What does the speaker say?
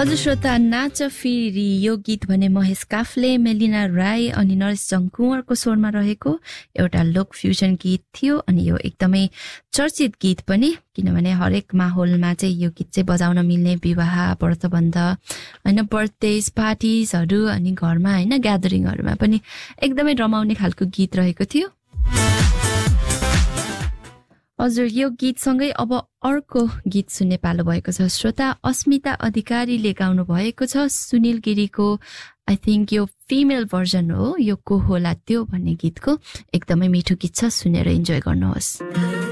हजुर श्रोता, नाच फेरि यो गीत भने महेश काफ्ले, मेलिना राई अनि नरेश जङकुवरको स्वरमा रहेको एउटा लोक फ्युजन गीत थियो। अनि यो एकदमै चर्चित गीत पनि, किनभने हरेक माहौलमा चाहिँ यो गीत चाहिँ बजाउन मिल्ने, विवाह, व्रतबन्ध हैन, बर्थडेज, पार्टिजहरू अनि घरमा हैन ग्यादरिङहरूमा पनि एकदमै रमाउने खालको गीत रहेको थियो। हजुर, यो गीतसँगै अब अर्को गीत सुन्ने पालो भएको छ श्रोता। अस्मिता अधिकारीले गाउनु भएको छ सुनिल गिरीको, आई थिंक यो फिमेल भर्जन हो, यो को होला त्यो भन्ने गीतको। एकदमै मिठो गीत छ, सुनेर इन्जोय गर्नुहोस्।